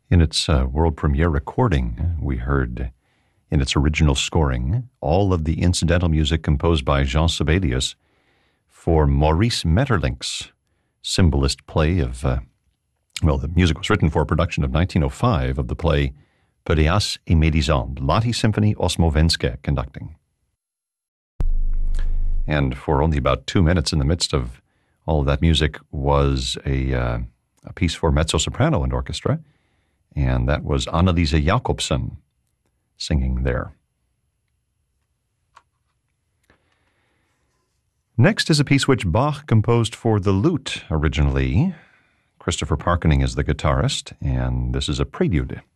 In its world premiere recording, we heard in its original scoring all of the incidental music composed by Jean Sibelius for Maurice Maeterlinck's symbolist play of, the music was written for a production of 1905 of the play Péléas et Mélisande, Lottie Symphony Osmovenske conducting. And for only about 2 minutes in the midst of all of that music was a piece for mezzo-soprano and orchestra, and that was Anneliese Jacobsen singing there. Next is a piece which Bach composed for the lute originally. Christopher Parkening is the guitarist, and this is a prelude.